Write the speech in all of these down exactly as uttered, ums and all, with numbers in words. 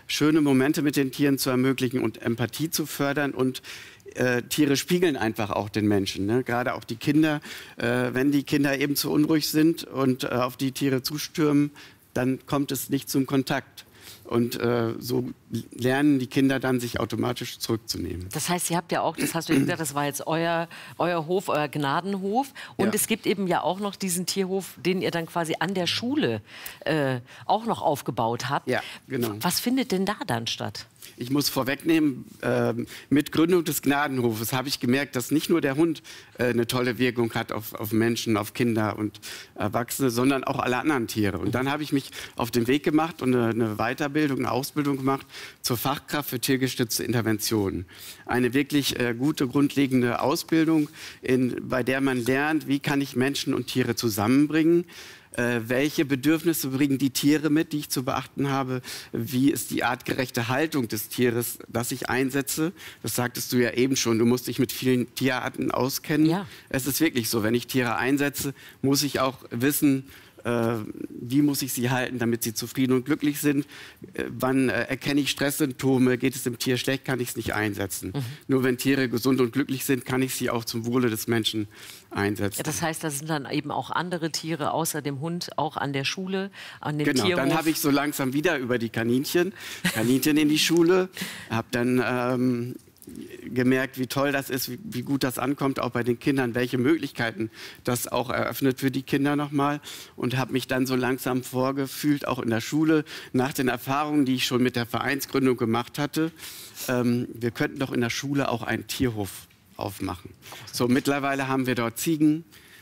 schöne Momente mit den Tieren zu ermöglichen und Empathie zu fördern. Und äh, Tiere spiegeln einfach auch den Menschen, ne? Gerade auch die Kinder. Äh, wenn die Kinder eben zu unruhig sind und äh, auf die Tiere zustürmen, dann kommt es nicht zum Kontakt. Und äh, so lernen die Kinder dann, sich automatisch zurückzunehmen. Das heißt, ihr habt ja auch, das hast du ja gesagt, das war jetzt euer, euer Hof, euer Gnadenhof. Und ja. es gibt eben ja auch noch diesen Tierhof, den ihr dann quasi an der Schule äh, auch noch aufgebaut habt. Ja, genau. Was findet denn da dann statt? Ich muss vorwegnehmen, äh, mit Gründung des Gnadenhofes habe ich gemerkt, dass nicht nur der Hund äh, eine tolle Wirkung hat auf, auf Menschen, auf Kinder und Erwachsene, sondern auch alle anderen Tiere. Und dann habe ich mich auf den Weg gemacht und eine, eine Weiterbildung, eine Ausbildung gemacht zur Fachkraft für tiergestützte Interventionen. Eine wirklich äh, gute, grundlegende Ausbildung, in, bei der man lernt, wie kann ich Menschen und Tiere zusammenbringen. Äh, welche Bedürfnisse bringen die Tiere mit, die ich zu beachten habe? Wie ist die artgerechte Haltung des Tieres, das ich einsetze? Das sagtest du ja eben schon, du musst dich mit vielen Tierarten auskennen. Ja. Es ist wirklich so, wenn ich Tiere einsetze, muss ich auch wissen, äh, wie muss ich sie halten, damit sie zufrieden und glücklich sind. Äh, wann äh, erkenne ich Stresssymptome? Geht es dem Tier schlecht, kann ich es nicht einsetzen. Mhm. Nur wenn Tiere gesund und glücklich sind, kann ich sie auch zum Wohle des Menschen einsetzen. Ja, das heißt, da sind dann eben auch andere Tiere außer dem Hund auch an der Schule, an dem Genau, Tierhof. Dann habe ich so langsam wieder über die Kaninchen, Kaninchen in die Schule, habe dann ähm, gemerkt, wie toll das ist, wie, wie gut das ankommt, auch bei den Kindern, welche Möglichkeiten das auch eröffnet für die Kinder nochmal. Und habe mich dann so langsam vorgefühlt, auch in der Schule, nach den Erfahrungen, die ich schon mit der Vereinsgründung gemacht hatte. Ähm, wir könnten doch in der Schule auch einen Tierhof aufmachen. So, mittlerweile haben wir dort Ziegen,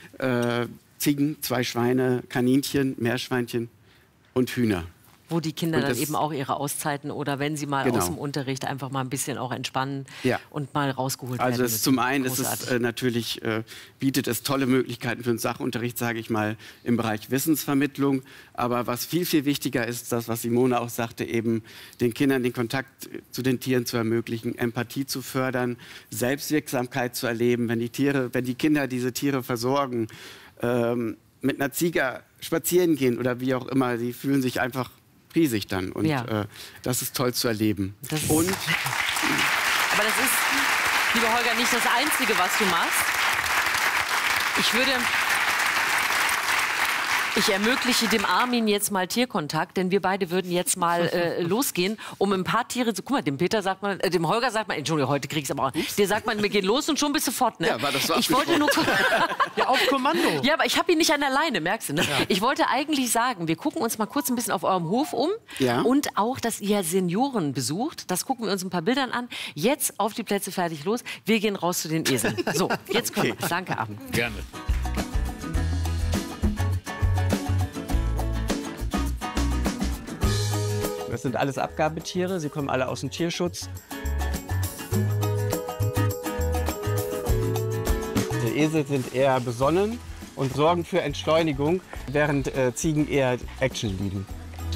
äh, Ziegen, zwei Schweine, Kaninchen, Meerschweinchen und Hühner. Wo die Kinder dann eben auch ihre Auszeiten oder wenn sie mal genau. aus dem Unterricht einfach mal ein bisschen auch entspannen ja. und mal rausgeholt also werden. Also zum einen ist es äh, natürlich, äh, bietet es tolle Möglichkeiten für den Sachunterricht, sage ich mal, im Bereich Wissensvermittlung. Aber was viel, viel wichtiger ist, das, was Simone auch sagte, eben den Kindern den Kontakt zu den Tieren zu ermöglichen, Empathie zu fördern, Selbstwirksamkeit zu erleben. Wenn die Tiere, wenn die Kinder diese Tiere versorgen, ähm, mit einer Ziege spazieren gehen oder wie auch immer, sie fühlen sich einfach riesig dann. Und ja. äh, das ist toll zu erleben. Das und, aber das ist, lieber Holger, nicht das Einzige, was du machst. Ich würde... Ich ermögliche dem Armin jetzt mal Tierkontakt, denn wir beide würden jetzt mal äh, losgehen, um ein paar Tiere zu... Guck mal, dem Peter sagt man, äh, dem Holger sagt man, Entschuldigung, heute krieg's aber auch. Dir sagt man, wir gehen los und schon bist du fort, ne? Ja, war das so ich wollte nur... Ja, auf Kommando. Ja, aber ich habe ihn nicht an der Leine, merkst du, ne? Ja. Ich wollte eigentlich sagen, wir gucken uns mal kurz ein bisschen auf eurem Hof um. Ja. Und auch, dass ihr Senioren besucht. Das gucken wir uns ein paar Bildern an. Jetzt auf die Plätze, fertig, los. Wir gehen raus zu den Eseln. So, jetzt kommen wir. Danke, Armin. Gerne. Das sind alles Abgabetiere, sie kommen alle aus dem Tierschutz. Die Esel sind eher besonnen und sorgen für Entschleunigung, während äh, Ziegen eher Action lieben.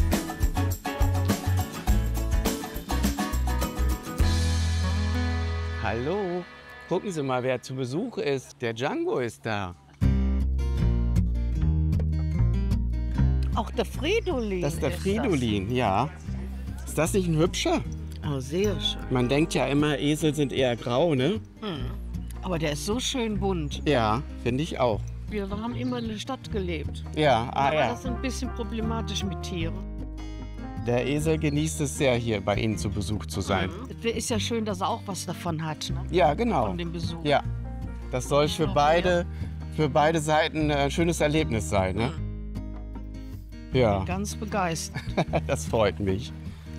Hallo, gucken Sie mal, wer zu Besuch ist. Der Django ist da. Auch der Fridolin. Das ist der Fridolin, ja. Ist das nicht ein hübscher? Oh, sehr schön. Man denkt ja immer, Esel sind eher grau, ne? Hm. Aber der ist so schön bunt. Ja, finde ich auch. Wir haben immer in der Stadt gelebt. Ja, ah, aber ja. das ist ein bisschen problematisch mit Tieren. Der Esel genießt es sehr, hier bei Ihnen zu Besuch zu sein. Es ist ja schön, dass er auch was davon hat, ne? Ja, genau. Von dem Besuch. Ja, das soll für beide, für beide Seiten ein schönes Erlebnis sein, ne? Ja. Ich bin ganz begeistert. Das freut mich.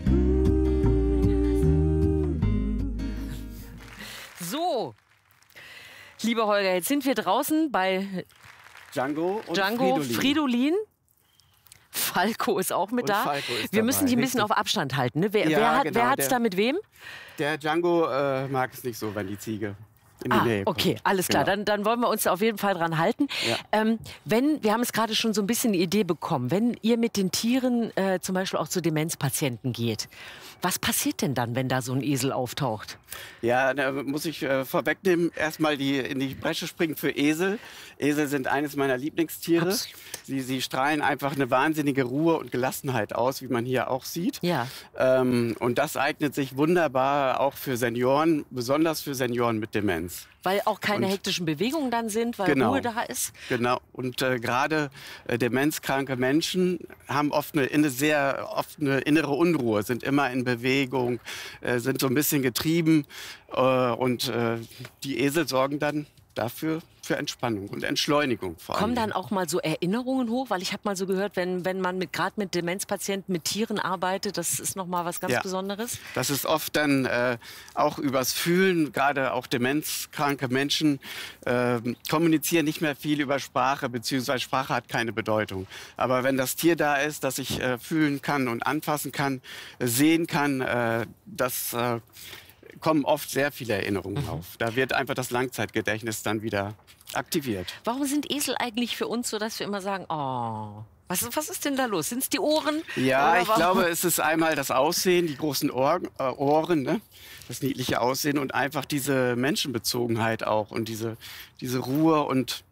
So, lieber Holger, jetzt sind wir draußen bei Django und Django, Fridolin. Fridolin. Falco ist auch mit und da. Falco ist wir müssen die ein bisschen Richtig. auf Abstand halten. Ne? Wer, Ja, wer hat genau, es der- da mit wem? Der Django äh, mag es nicht so, wenn die Ziege in die ah, Nähe kommt. Okay, alles klar. Genau. Dann, dann wollen wir uns auf jeden Fall dran halten. Ja. Ähm, wenn, wir haben es gerade schon so ein bisschen die Idee bekommen, wenn ihr mit den Tieren äh, zum Beispiel auch zu Demenzpatienten geht, was passiert denn dann, wenn da so ein Esel auftaucht? Ja, da muss ich äh, vorwegnehmen, erstmal die, in die Bresche springen für Esel. Esel sind eines meiner Lieblingstiere. Sie, sie strahlen einfach eine wahnsinnige Ruhe und Gelassenheit aus, wie man hier auch sieht. Ja. Ähm, und das eignet sich wunderbar auch für Senioren, besonders für Senioren mit Demenz. Weil auch keine und, hektischen Bewegungen dann sind, weil genau, Ruhe da ist? Genau. Und äh, gerade äh, demenzkranke Menschen haben oft eine, eine sehr oft eine innere Unruhe, sind immer in Bewegung, äh, sind so ein bisschen getrieben. Äh, und äh, die Esel sorgen dann dafür für Entspannung und Entschleunigung vor allem. Kommen dann auch mal so Erinnerungen hoch? Weil ich habe mal so gehört, wenn, wenn man mit, gerade mit Demenzpatienten mit Tieren arbeitet, das ist noch mal was ganz ja. Besonderes. Das ist oft dann äh, auch übers Fühlen, gerade auch demenzkranke Menschen äh, kommunizieren nicht mehr viel über Sprache, beziehungsweise Sprache hat keine Bedeutung. Aber wenn das Tier da ist, das ich äh, fühlen kann und anfassen kann, äh, sehen kann, äh, das äh, kommen oft sehr viele Erinnerungen mhm. auf. Da wird einfach das Langzeitgedächtnis dann wieder aktiviert. Warum sind Esel eigentlich für uns so, dass wir immer sagen, oh, was, was ist denn da los? Sind es die Ohren? Ja, Oder ich warum? glaube, es ist einmal das Aussehen, die großen Ohren, äh, Ohren, ne? Das niedliche Aussehen und einfach diese Menschenbezogenheit auch und diese, diese Ruhe. Und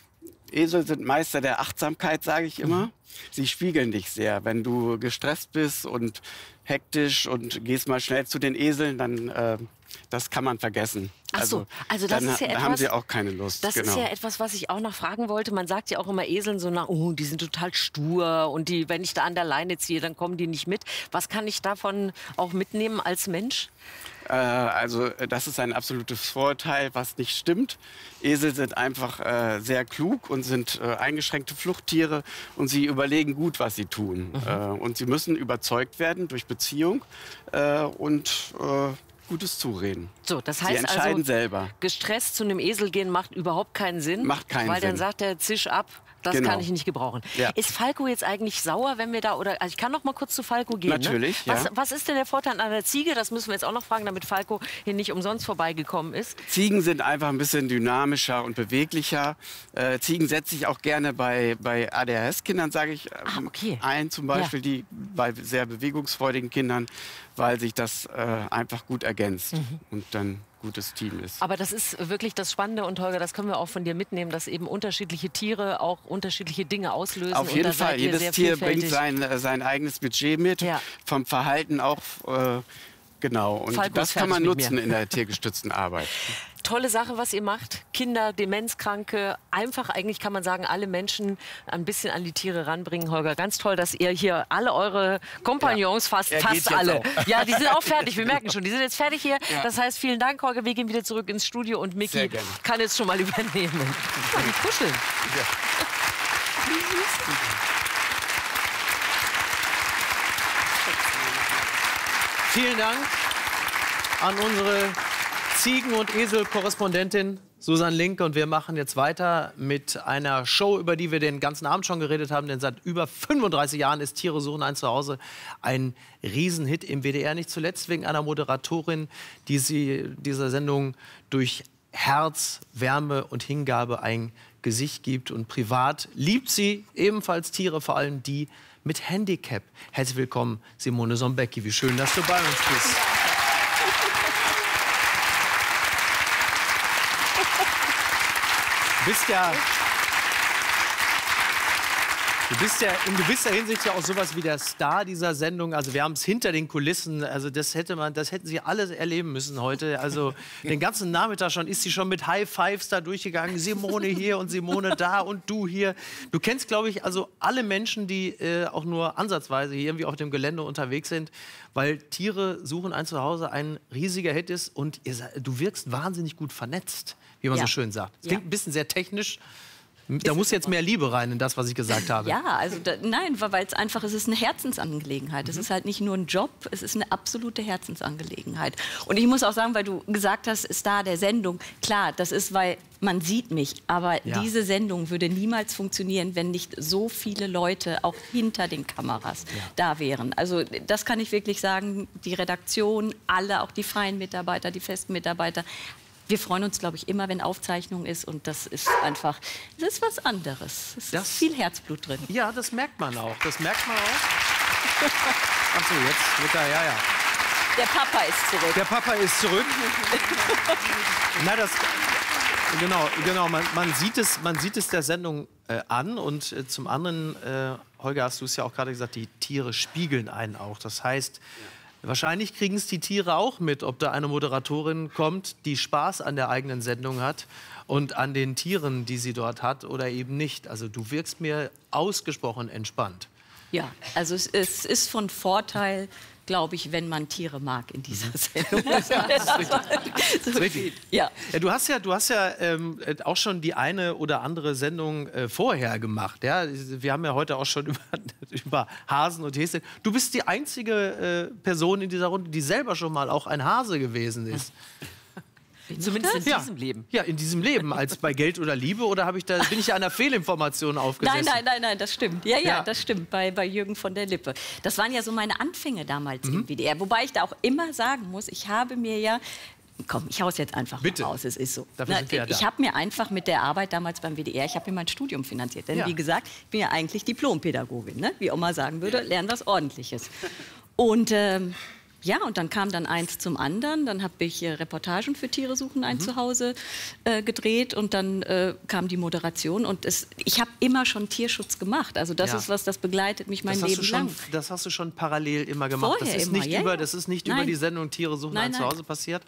Esel sind Meister der Achtsamkeit, sage ich immer. Mhm. Sie spiegeln dich sehr. Wenn du gestresst bist und hektisch und gehst mal schnell zu den Eseln, dann äh, das kann man vergessen. Ach so, also, also das dann ist ja etwas, haben sie auch keine Lust. Das genau. ist ja etwas, was ich auch noch fragen wollte. Man sagt ja auch immer Eseln so nach, oh, die sind total stur und die, wenn ich da an der Leine ziehe, dann kommen die nicht mit. Was kann ich davon auch mitnehmen als Mensch? Äh, also das ist ein absolutes Vorurteil, was nicht stimmt. Esel sind einfach äh, sehr klug und sind äh, eingeschränkte Fluchttiere und sie überlegen gut, was sie tun. Mhm. Äh, und sie müssen überzeugt werden durch Beziehung äh, und äh, gutes Zureden. So, das heißt Sie entscheiden also, selber. Gestresst zu einem Esel gehen macht überhaupt keinen Sinn. Macht keinen weil Sinn. Weil dann sagt er, zisch ab. Das genau. kann ich nicht gebrauchen. Ja. Ist Falco jetzt eigentlich sauer, wenn wir da, oder, also ich kann noch mal kurz zu Falco gehen. Natürlich, ne? was, ja. was ist denn der Vorteil an der Ziege? Das müssen wir jetzt auch noch fragen, damit Falco hier nicht umsonst vorbeigekommen ist. Ziegen sind einfach ein bisschen dynamischer und beweglicher. Äh, Ziegen setze ich auch gerne bei, bei A D H S-Kindern, sage ich, äh, ah, okay. ein, zum Beispiel, ja. die bei sehr bewegungsfreudigen Kindern, weil sich das äh, einfach gut ergänzt mhm. und dann gutes Team ist. Aber das ist wirklich das Spannende und Holger, das können wir auch von dir mitnehmen, dass eben unterschiedliche Tiere auch unterschiedliche Dinge auslösen. Auf jeden und Fall, jedes Tier bringt sein, sein eigenes Budget mit, ja. vom Verhalten auch, äh, genau. Und Falco das kann man nutzen in der tiergestützten Arbeit. Tolle Sache, was ihr macht. Kinder, Demenzkranke, einfach eigentlich kann man sagen, alle Menschen ein bisschen an die Tiere ranbringen. Holger, ganz toll, dass ihr hier alle eure Kompagnons, ja. fast, fast alle. Auch. Ja, die sind auch fertig, wir merken schon, die sind jetzt fertig hier. Ja. Das heißt, vielen Dank, Holger, wir gehen wieder zurück ins Studio und Micky kann jetzt schon mal übernehmen. Oh, die kuscheln. Ja. Vielen Dank an unsere Ziegen- und Esel-Korrespondentin Susanne Link, und wir machen jetzt weiter mit einer Show, über die wir den ganzen Abend schon geredet haben, denn seit über fünfunddreißig Jahren ist Tiere suchen ein Zuhause ein Riesenhit im W D R, nicht zuletzt wegen einer Moderatorin, die sie dieser Sendung durch Herz, Wärme und Hingabe ein Gesicht gibt, und privat liebt sie ebenfalls Tiere, vor allem die mit Handicap. Herzlich willkommen, Simone Sombecki, wie schön, dass du bei uns bist. Du bist ja, du bist ja in gewisser Hinsicht ja auch sowas wie der Star dieser Sendung. Also wir haben es hinter den Kulissen. Also das hätte man, das hätten Sie alle erleben müssen heute. Also den ganzen Nachmittag schon ist sie schon mit High Fives da durchgegangen. Simone hier und Simone da und du hier. Du kennst, glaube ich, also alle Menschen, die äh, auch nur ansatzweise hier irgendwie auf dem Gelände unterwegs sind, weil Tiere suchen ein Zuhause ein riesiger Hit ist, und ihr, du wirkst wahnsinnig gut vernetzt, wie man ja. so schön sagt. Das klingt ja. ein bisschen sehr technisch. Da muss jetzt mehr Liebe rein in das, was ich gesagt habe. Ja, also da, nein, weil es einfach, es ist eine Herzensangelegenheit. Es mhm. ist halt nicht nur ein Job, es ist eine absolute Herzensangelegenheit. Und ich muss auch sagen, weil du gesagt hast, Star der Sendung, klar, das ist, weil man sieht mich, aber ja. diese Sendung würde niemals funktionieren, wenn nicht so viele Leute auch hinter den Kameras ja. da wären. Also das kann ich wirklich sagen, die Redaktion, alle, auch die freien Mitarbeiter, die festen Mitarbeiter, wir freuen uns, glaube ich, immer, wenn Aufzeichnung ist. Und das ist einfach, das ist was anderes. Es Das- ist viel Herzblut drin. Ja, das merkt man auch. Das merkt man auch. Ach so, jetzt wird er, ja, ja. Der Papa ist zurück. Der Papa ist zurück. Na, das, genau, genau. Man, man, sieht es, man sieht es der Sendung äh, an. Und äh, zum anderen, äh, Holger, hast du es ja auch gerade gesagt, die Tiere spiegeln einen auch. Das heißt, wahrscheinlich kriegen es die Tiere auch mit, ob da eine Moderatorin kommt, die Spaß an der eigenen Sendung hat und an den Tieren, die sie dort hat, oder eben nicht. Also du wirkst mir ausgesprochen entspannt. Ja, also es, es ist von Vorteil, glaube ich, wenn man Tiere mag in dieser Sendung. Das ist richtig. Ja. Ja, du hast ja, du hast ja ähm, auch schon die eine oder andere Sendung äh, vorher gemacht. Ja? Wir haben ja heute auch schon über, über Hasen und Häschen. Du bist die einzige äh, Person in dieser Runde, die selber schon mal auch ein Hase gewesen ist. Zumindest in Ja. diesem Leben. Ja, in diesem Leben. Als bei Geld oder Liebe, oder habe ich da, bin ich ja einer Fehlinformation aufgesessen? Nein, nein, nein, nein, das stimmt. Ja, ja, Ja. das stimmt. Bei, bei Jürgen von der Lippe. Das waren ja so meine Anfänge damals im W D R. Wobei ich da auch immer sagen muss, ich habe mir ja. Komm, ich hau's jetzt einfach Bitte. mal raus, es ist so. Dafür sind wir ja da. Ich habe mir einfach mit der Arbeit damals beim W D R, ich habe mir mein Studium finanziert. Denn Ja. wie gesagt, ich bin ja eigentlich Diplompädagogin, ne? Wie Oma sagen würde, lernen was Ordentliches. Und ähm, ja, und dann kam dann eins zum anderen. Dann habe ich äh, Reportagen für Tiere suchen ein Zuhause äh, gedreht und dann äh, kam die Moderation. Und es, ich habe immer schon Tierschutz gemacht. Also das Ja. ist was, das begleitet mich mein Das hast, Leben du schon, lang. das hast du schon parallel immer gemacht. Vorher das ist immer, nicht, ja, über, ja. das ist nicht über Nein. die Sendung Tiere suchen Nein, ein nein. Zuhause passiert.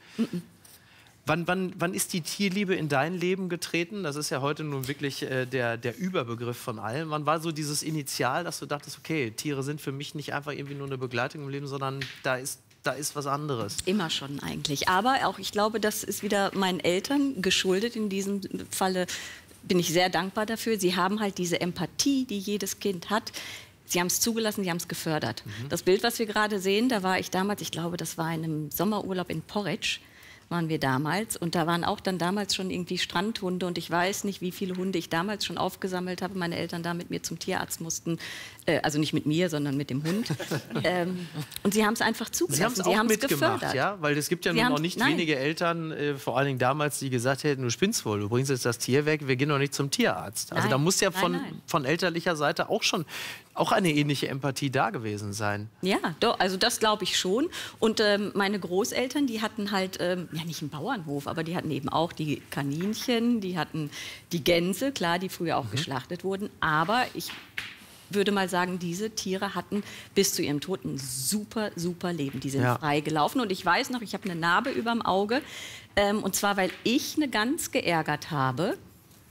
Wann, wann, wann ist die Tierliebe in dein Leben getreten? Das ist ja heute nun wirklich äh, der, der Überbegriff von allem. Wann war so dieses Initial, dass du dachtest, okay, Tiere sind für mich nicht einfach irgendwie nur eine Begleitung im Leben, sondern da ist, da ist was anderes? Immer schon eigentlich. Aber auch, ich glaube, das ist wieder meinen Eltern geschuldet. In diesem Falle bin ich sehr dankbar dafür. Sie haben halt diese Empathie, die jedes Kind hat. Sie haben es zugelassen, sie haben es gefördert. Das Bild, was wir gerade sehen, da war ich damals, ich glaube, das war in einem Sommerurlaub in Porridge, waren wir damals. Und da waren auch dann damals schon irgendwie Strandhunde. Und ich weiß nicht, wie viele Hunde ich damals schon aufgesammelt habe. Meine Eltern da mit mir zum Tierarzt mussten. Äh, also nicht mit mir, sondern mit dem Hund. ähm, und sie haben es einfach Sie haben zugelassen. es Sie auch haben es mitgemacht, gefördert. ja? Weil es gibt ja Sie nun haben- noch nicht nein. wenige Eltern, äh, vor allen Dingen damals, die gesagt hätten, du spinnst wohl, du bringst jetzt das Tier weg, wir gehen doch nicht zum Tierarzt. Also Nein. da muss ja Nein, von, nein. von elterlicher Seite auch schon auch eine ähnliche Empathie da gewesen sein. Ja, doch, also das glaube ich schon. Und ähm, meine Großeltern, die hatten halt, ähm, ja nicht einen Bauernhof, aber die hatten eben auch die Kaninchen, die hatten die Gänse, klar, die früher auch Mhm. geschlachtet wurden. Aber ich würde mal sagen, diese Tiere hatten bis zu ihrem Tod ein super, super Leben. Die sind Ja. frei gelaufen. Und ich weiß noch, ich habe eine Narbe überm Auge. Ähm, und zwar, weil ich eine Gans geärgert habe.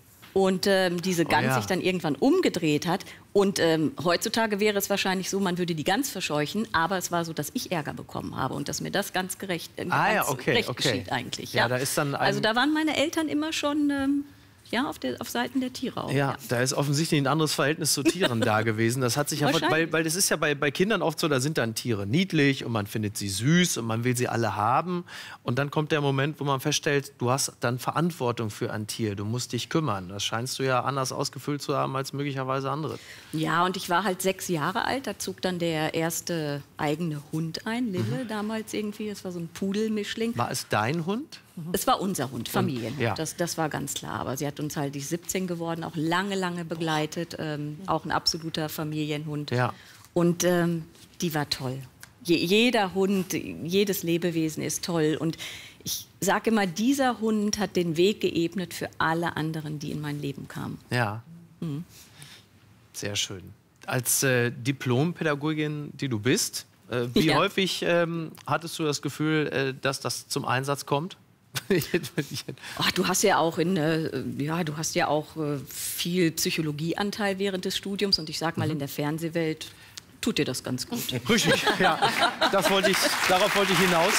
Und ähm, diese Gans ja. sich dann irgendwann umgedreht hat. Und ähm, heutzutage wäre es wahrscheinlich so, man würde die Gans verscheuchen. Aber es war so, dass ich Ärger bekommen habe und dass mir das ganz gerecht, äh, Ah, ja, ganz okay, recht okay. geschieht eigentlich. Ja, da ist dann ein- also da waren meine Eltern immer schon ähm, ja, auf, der, auf Seiten der Tiere auch. Ja, da ist offensichtlich ein anderes Verhältnis zu Tieren da gewesen. Das hat sich ja, Wahrscheinlich. weil, weil das ist ja bei, bei Kindern oft so, da sind dann Tiere niedlich und man findet sie süß und man will sie alle haben. Und dann kommt der Moment, wo man feststellt, du hast dann Verantwortung für ein Tier, du musst dich kümmern. Das scheinst du ja anders ausgefüllt zu haben als möglicherweise andere. Ja, und ich war halt sechs Jahre alt. Da zog dann der erste eigene Hund ein, Lille Mhm. damals irgendwie. Das war so ein Pudelmischling. War es dein Hund? Es war unser Hund, Familienhund. ja. Das, das war ganz klar. Aber sie hat uns halt, die ist siebzehn geworden, auch lange, lange begleitet. Ähm, auch ein absoluter Familienhund. Ja. Und ähm, die war toll. Je, jeder Hund, jedes Lebewesen ist toll. Und ich sage immer, dieser Hund hat den Weg geebnet für alle anderen, die in mein Leben kamen. Ja. Mhm. Sehr schön. Als äh, Diplompädagogin, die du bist, äh, wie Ja. häufig ähm, hattest du das Gefühl, äh, dass das zum Einsatz kommt? Ach, du hast ja auch in, äh, ja, du hast ja auch äh, viel Psychologieanteil während des Studiums und ich sag mal, in der Fernsehwelt tut dir das ganz gut. Richtig, ja. Das wollte ich, darauf wollte ich hinaus.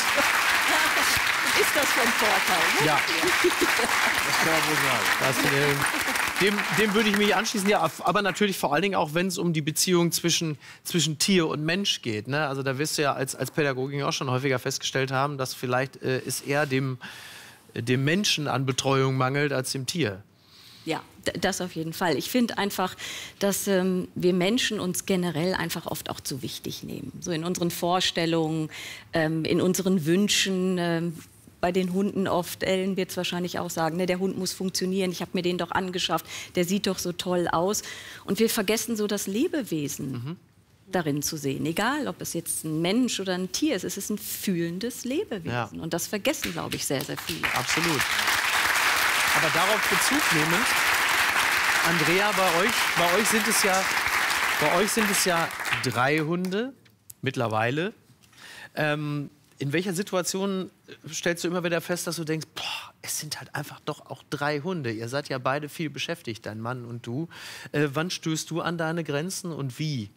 Ist das von Vorteil? Ne? Ja. Das kann man wohl sagen. Das, äh, dem, dem würde ich mich anschließen. Ja, aber natürlich vor allen Dingen auch, wenn es um die Beziehung zwischen, zwischen Tier und Mensch geht. Ne? Also da wirst du ja als, als Pädagogin auch schon häufiger festgestellt haben, dass vielleicht äh, es eher dem, dem Menschen an Betreuung mangelt als dem Tier. Ja, d- das auf jeden Fall. Ich finde einfach, dass ähm, wir Menschen uns generell einfach oft auch zu wichtig nehmen. So in unseren Vorstellungen, ähm, in unseren Wünschen. Ähm, bei den Hunden oft, Ellen wird es wahrscheinlich auch sagen, ne, der Hund muss funktionieren, ich habe mir den doch angeschafft, der sieht doch so toll aus. Und wir vergessen so das Lebewesen mhm. darin zu sehen. Egal, ob es jetzt ein Mensch oder ein Tier ist, es ist ein fühlendes Lebewesen. Ja. Und das vergessen, glaube ich, sehr, sehr viele. Absolut. Aber darauf Bezug nehmend, Andrea, bei euch, bei euch sind es ja, bei euch sind es ja drei Hunde mittlerweile. Ähm, In welcher Situation stellst du immer wieder fest, dass du denkst, boah, es sind halt einfach doch auch drei Hunde. Ihr seid ja beide viel beschäftigt, dein Mann und du. Äh, wann stößt du an deine Grenzen und wie?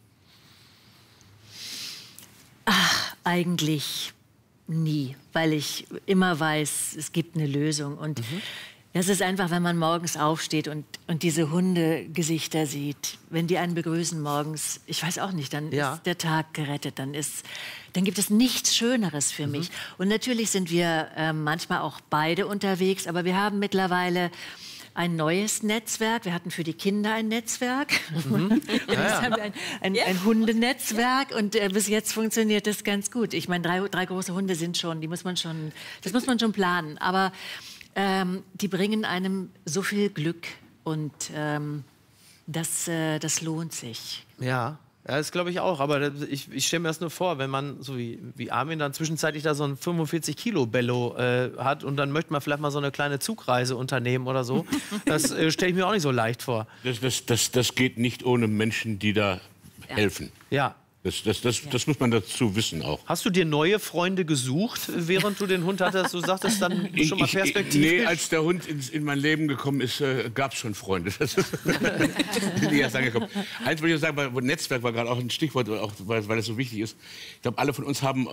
Ach, eigentlich nie, weil ich immer weiß, es gibt eine Lösung. Und mhm. das ist einfach, wenn man morgens aufsteht und, und diese Hundegesichter sieht, wenn die einen begrüßen morgens, ich weiß auch nicht, dann ja. ist der Tag gerettet, dann, ist, dann gibt es nichts Schöneres für mhm. mich. Und natürlich sind wir äh, manchmal auch beide unterwegs, aber wir haben mittlerweile ein neues Netzwerk. Wir hatten für die Kinder ein Netzwerk. Mhm. Und jetzt ja, ja. haben wir ein, ein, ja. ein Hundenetzwerk und äh, bis jetzt funktioniert das ganz gut. Ich meine, drei, drei große Hunde sind schon, die muss man schon, das muss man schon planen, aber Ähm, die bringen einem so viel Glück und ähm, das, äh, das lohnt sich. Ja, ja das glaube ich auch. Aber ich, ich stelle mir das nur vor, wenn man, so wie, wie Armin, dann zwischenzeitlich da so ein fünfundvierzig Kilo Bello äh, hat und dann möchte man vielleicht mal so eine kleine Zugreise unternehmen oder so. Das äh, stelle ich mir auch nicht so leicht vor. Das, das, das, das geht nicht ohne Menschen, die da ja. helfen. Ja. Das, das, das, das muss man dazu wissen auch. Hast du dir neue Freunde gesucht, während du den Hund hattest? Du sagtest dann schon mal perspektivisch. Nee, als der Hund in, in mein Leben gekommen ist, äh, gab es schon Freunde. Das bin ich erst angekommen. Eins wollte ich sagen, weil Netzwerk war gerade auch ein Stichwort, auch weil, weil das so wichtig ist. Ich glaube, alle von uns haben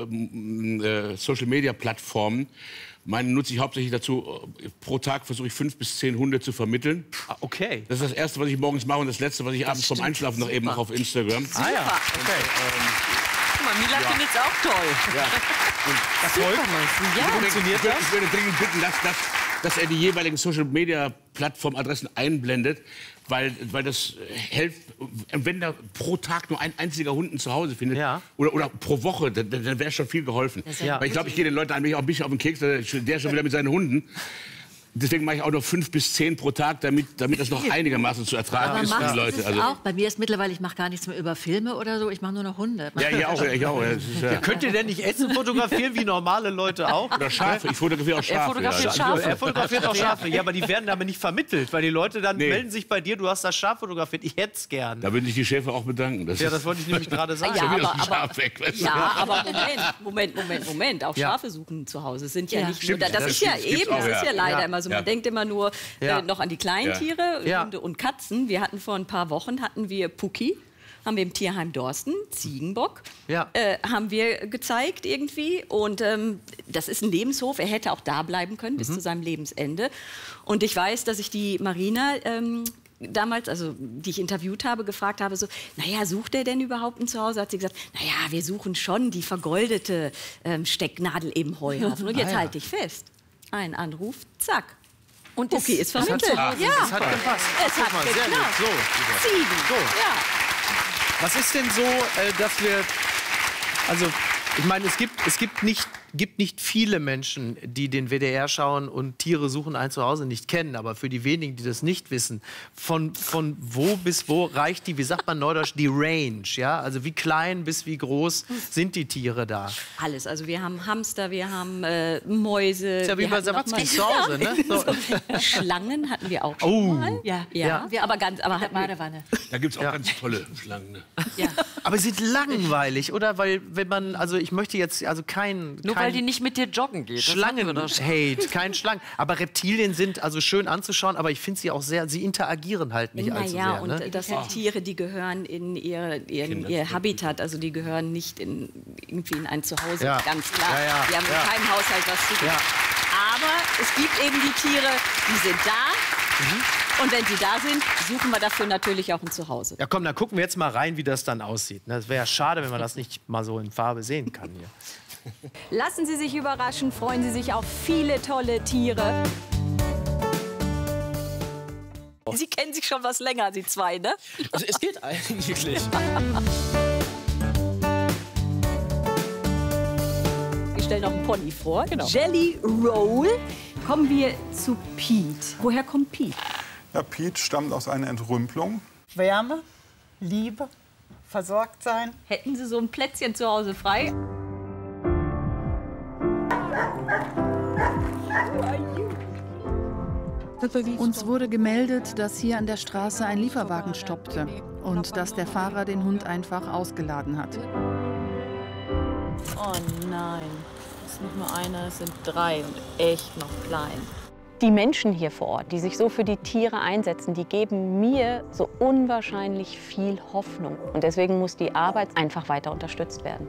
äh, äh, Social-Media-Plattformen. Meine nutze ich hauptsächlich dazu, pro Tag versuche ich fünf bis zehn Hunde zu vermitteln. Ah, okay. Das ist das Erste, was ich morgens mache und das Letzte, was ich das abends vom Einschlafen noch eben auch auf Instagram. Super. Ah ja, okay. Und, ähm, Guck mal, Mila ja. findet es auch toll. Ja. Erfolg? Ja. Funktioniert das? Ich würde dringend bitten, dass, dass, dass er die jeweiligen Social-Media-Plattform-Adressen einblendet, weil, weil das hilft, wenn da pro Tag nur ein einziger Hund ein Zuhause findet, ja. oder, oder pro Woche, dann, dann wäre schon viel geholfen. Ja. Weil ich glaube, ich gehe den Leuten eigentlich auch ein bisschen auf den Keks, der schon wieder mit seinen Hunden. Deswegen mache ich auch noch fünf bis zehn pro Tag, damit, damit das noch einigermaßen zu ertragen aber ist für die Leute. Also auch. Bei mir ist mittlerweile, ich mache gar nichts mehr über Filme oder so, ich mache nur noch Hunde. Ja, ich auch. Ich auch. Ist, ja. Könnt ihr denn nicht Essen fotografieren, wie normale Leute auch? Oder Schafe. Ich fotografiere auch Schafe. Er fotografiert, ja. Schafe. Er fotografiert auch Schafe. Ja, aber die werden aber nicht vermittelt, weil die Leute dann nee. melden sich bei dir, du hast das Schaf fotografiert, ich hätte es gern. Da würde ich die Schäfer auch bedanken. Das ja, das wollte ich nämlich gerade sagen. Ja, aber, aber, weg, ja, aber Moment, Moment, Moment, Moment. Auch Schafe suchen zu Hause sind ja, ja. nicht nur... Das, das ist ja eben, das ist ja leider immer so. Man denkt immer nur, Ja. Äh, noch an die kleinen Tiere, ja. Hunde und Katzen. Wir hatten vor ein paar Wochen hatten wir Pucki, haben wir im Tierheim Dorsten, Ziegenbock, ja. äh, haben wir gezeigt irgendwie. Und ähm, das ist ein Lebenshof. Er hätte auch da bleiben können mhm. bis zu seinem Lebensende. Und ich weiß, dass ich die Marina ähm, damals, also die ich interviewt habe, gefragt habe, so, naja, sucht er denn überhaupt ein Zuhause? Hat sie gesagt, naja, wir suchen schon die vergoldete ähm, Stecknadel im Heuhaufen. Und jetzt ah, ja. halte ich fest. Ein Anruf, zack. Und Pucki ist vermittelt. Ja. Es hat gepasst. Es hat mal, sehr gut. So, Ziegen. So. Ja. Was ist denn so, äh, dass wir... Also, ich meine, es gibt, es gibt nicht... gibt nicht viele Menschen, die den W D R schauen und Tiere suchen ein Zuhause nicht kennen. Aber für die wenigen, die das nicht wissen, von, von wo bis wo reicht die, wie sagt man neudeutsch, die Range? Ja? Also wie klein bis wie groß sind die Tiere da? Alles. Also wir haben Hamster, wir haben äh, Mäuse. Ist ja wie bei Sawatzki zu Hause, ne? So. Schlangen hatten wir auch schon oh. mal. Ja, ja. ja. Wir aber ganz, aber hatten Badewanne. Da gibt es auch ja. ganz tolle Schlangen. Ne? Ja. Aber sie sind langweilig, oder? Weil wenn man, also ich möchte jetzt, also kein... Nur kein weil die nicht mit dir joggen geht. Schlangen-Hate, kein Schlangen. Aber Reptilien sind also schön anzuschauen, aber ich finde sie auch sehr, sie interagieren halt nicht Na allzu ja, sehr. und Ne? das sind oh. Tiere, die gehören in ihr, ihren, ihr Habitat, also die gehören nicht in, irgendwie in ein Zuhause, ja. ganz klar. Ja, ja, die haben ja. in keinem Haushalt was zu tun. Ja. Aber es gibt eben die Tiere, die sind da. Mhm. Und wenn sie da sind, suchen wir dafür natürlich auch ein Zuhause. Ja komm, dann gucken wir jetzt mal rein, wie das dann aussieht. Das wäre ja schade, wenn man das nicht mal so in Farbe sehen kann hier. Lassen Sie sich überraschen, freuen Sie sich auf viele tolle Tiere. Sie kennen sich schon was länger, Sie zwei, ne? Also es geht eigentlich. Wir stelle noch einen Pony vor. Genau. Jelly Roll. Kommen wir zu Pete. Woher kommt Pete? Ja, Pete stammt aus einer Entrümpelung. Wärme, Liebe, versorgt sein. Hätten Sie so ein Plätzchen zu Hause frei? Uns wurde gemeldet, dass hier an der Straße ein Lieferwagen stoppte und dass der Fahrer den Hund einfach ausgeladen hat. Oh nein, es ist nicht nur einer, es sind drei und echt noch klein. Die Menschen hier vor Ort, die sich so für die Tiere einsetzen, die geben mir so unwahrscheinlich viel Hoffnung. Und deswegen muss die Arbeit einfach weiter unterstützt werden.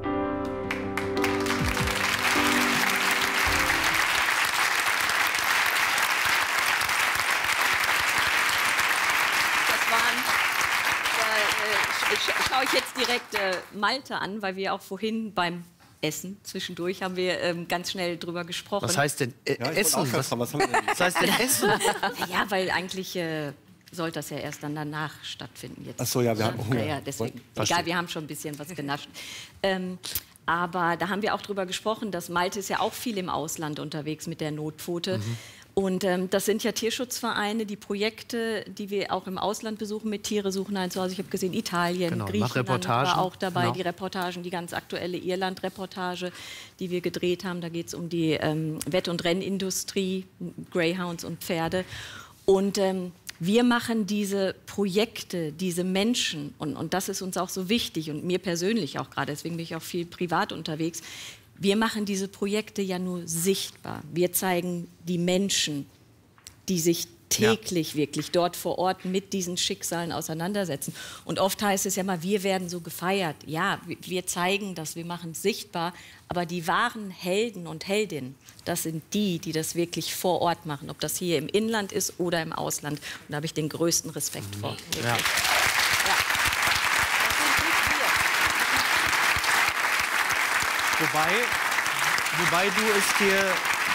Schaue ich jetzt direkt äh, Malte an, weil wir auch vorhin beim Essen zwischendurch haben wir ähm, ganz schnell drüber gesprochen. Was heißt denn äh, ja, Essen? Was, was, haben wir denn? Was heißt denn Essen? Ja, weil eigentlich äh, sollte das ja erst dann danach stattfinden. Jetzt. Ach so, ja, wir haben Hunger. Ja, ja, deswegen. Egal, wir haben schon ein bisschen was genascht. Ähm, aber da haben wir auch drüber gesprochen, dass Malte ist ja auch viel im Ausland unterwegs mit der Notpfote. Mhm. Und ähm, das sind ja Tierschutzvereine, die Projekte, die wir auch im Ausland besuchen, mit Tiere suchen ein Zuhause. Ich habe gesehen, Italien, genau, Griechenland war auch dabei, genau. Die Reportagen, die ganz aktuelle Irland-Reportage, die wir gedreht haben. Da geht es um die ähm, Wett- und Rennindustrie, Greyhounds und Pferde. Und ähm, wir machen diese Projekte, diese Menschen, und, und das ist uns auch so wichtig und mir persönlich auch gerade, deswegen bin ich auch viel privat unterwegs. Wir machen diese Projekte ja nur sichtbar. Wir zeigen die Menschen, die sich täglich ja. wirklich dort vor Ort mit diesen Schicksalen auseinandersetzen. Und oft heißt es ja mal, wir werden so gefeiert. Ja, wir zeigen das, wir machen es sichtbar. Aber die wahren Helden und Heldinnen, das sind die, die das wirklich vor Ort machen. Ob das hier im Inland ist oder im Ausland. Und da habe ich den größten Respekt mhm. vor. Ja. Wobei, wobei, du es dir,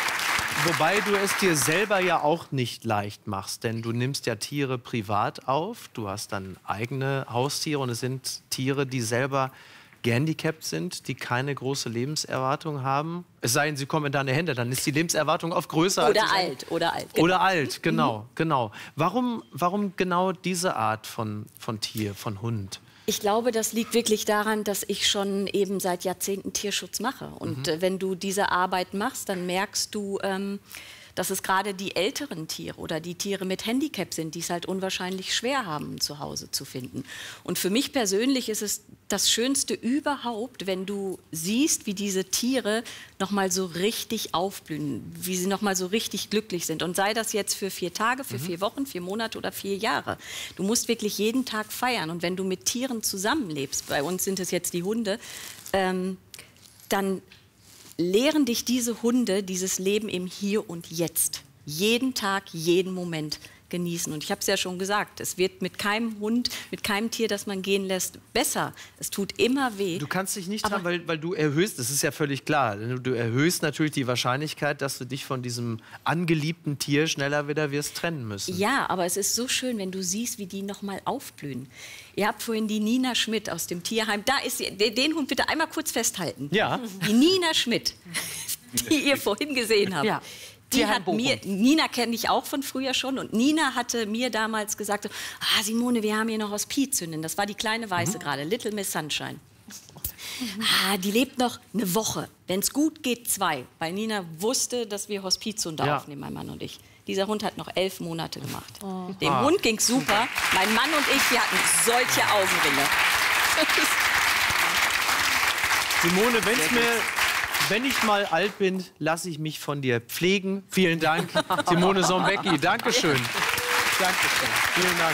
wobei du es dir selber ja auch nicht leicht machst, denn du nimmst ja Tiere privat auf, du hast dann eigene Haustiere und es sind Tiere, die selber gehandicapt sind, die keine große Lebenserwartung haben. Es sei denn, sie kommen in deine Hände, dann ist die Lebenserwartung oft größer. Oder als alt, oder alt. Genau. Oder alt, genau, mhm. genau. Warum, warum genau diese Art von, von Tier, von Hund? Ich glaube, das liegt wirklich daran, dass ich schon eben seit Jahrzehnten Tierschutz mache. Und mhm. äh, wenn du diese Arbeit machst, dann merkst du, ähm, dass es gerade die älteren Tiere oder die Tiere mit Handicap sind, die es halt unwahrscheinlich schwer haben, zu Hause zu finden. Und für mich persönlich ist es das Schönste überhaupt, wenn du siehst, wie diese Tiere noch mal so richtig aufblühen, wie sie noch mal so richtig glücklich sind. Und sei das jetzt für vier Tage, für mhm. vier Wochen, vier Monate oder vier Jahre. Du musst wirklich jeden Tag feiern. Und wenn du mit Tieren zusammenlebst, bei uns sind es jetzt die Hunde, ähm, dann lehren dich diese Hunde dieses Leben im Hier und Jetzt. Jeden Tag, jeden Moment genießen. Und ich habe es ja schon gesagt, es wird mit keinem Hund, mit keinem Tier, das man gehen lässt, besser. Es tut immer weh. Du kannst dich nicht dran, weil, weil du erhöhst, das ist ja völlig klar, du erhöhst natürlich die Wahrscheinlichkeit, dass du dich von diesem angeliebten Tier schneller wieder wirst trennen müssen. Ja, aber es ist so schön, wenn du siehst, wie die noch mal aufblühen. Ihr habt vorhin die Nina Schmidt aus dem Tierheim. Da ist sie. Den Hund bitte einmal kurz festhalten. Ja. Die Nina Schmidt, die ihr vorhin gesehen habt. Ja. Die hat mir, Nina kenne ich auch von früher schon. Und Nina hatte mir damals gesagt, so, ah, Simone, wir haben hier noch Hospizhündin. Das war die kleine Weiße mhm. gerade, Little Miss Sunshine. Mhm. Ah, die lebt noch eine Woche. Wenn es gut geht, zwei. Weil Nina wusste, dass wir Hospizhunde ja. aufnehmen, mein Mann und ich. Dieser Hund hat noch elf Monate gemacht. Oh. Dem ah. Hund ging's super. Mein Mann und ich, wir hatten solche Augenringe. Simone, wenn's mir... Wenn ich mal alt bin, lasse ich mich von dir pflegen. Vielen Dank, Simone Sombecki. Dankeschön. Dankeschön. Vielen Dank.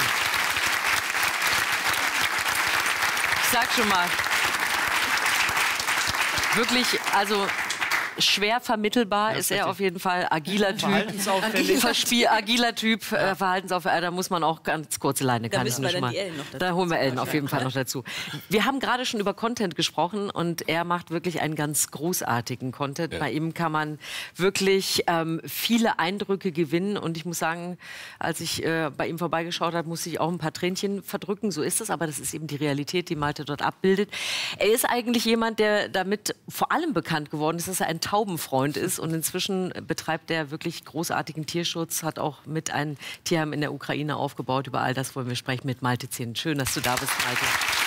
Ich sag schon mal, wirklich, also schwer vermittelbar ja, ist er auf jeden Fall. Agiler Typ. Verhaltensauffällig. Verspiel, agiler Typ, ja. äh, Verhaltensauffällig. Da muss man auch ganz kurze Leine. Da kann müssen ich wir dann mal. die Ellen noch dazu. Da holen wir Ellen auf jeden Fall noch dazu. Wir haben gerade schon über Content gesprochen und er macht wirklich einen ganz großartigen Content. Ja. Bei ihm kann man wirklich ähm, viele Eindrücke gewinnen und ich muss sagen, als ich äh, bei ihm vorbeigeschaut habe, musste ich auch ein paar Tränchen verdrücken. So ist es, aber das ist eben die Realität, die Malte dort abbildet. Er ist eigentlich jemand, der damit vor allem bekannt geworden ist, dass er ein Taubenfreund ist und inzwischen betreibt er wirklich großartigen Tierschutz, hat auch mit einem Tierheim in der Ukraine aufgebaut. Über all das wollen wir sprechen mit Malte Zehnt. Schön, dass du da bist, Malte.